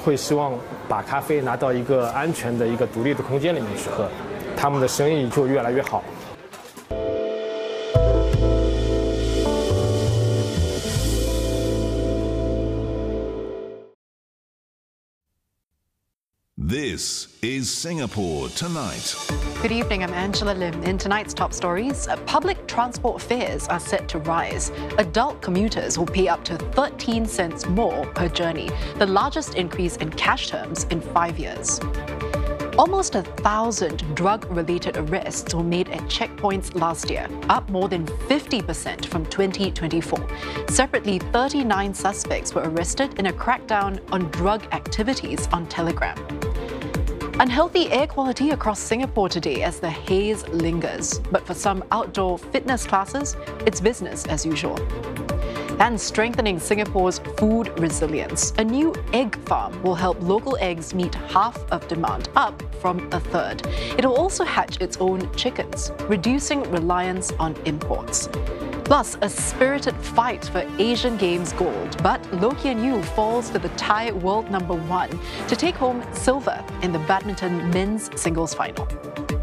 会希望把咖啡拿到一个安全的一个独立的空间里面去喝，他们的生意就越来越好。 This is Singapore Tonight. Good evening, I'm Angela Lim. In tonight's top stories, public transport fares are set to rise. Adult commuters will pay up to 13 cents more per journey, the largest increase in cash terms in 5 years. Almost 1,000 drug-related arrests were made at checkpoints last year, up more than 50% from 2024. Separately, 39 suspects were arrested in a crackdown on drug activities on Telegram. Unhealthy air quality across Singapore today as the haze lingers. But for some outdoor fitness classes, it's business as usual. And strengthening Singapore's food resilience. A new egg farm will help local eggs meet half of demand, up from a third. It'll also hatch its own chickens, reducing reliance on imports. Plus, a spirited fight for Asian Games gold, but Loh Kian Yew falls to the Thai world #1 to take home silver in the badminton men's singles final.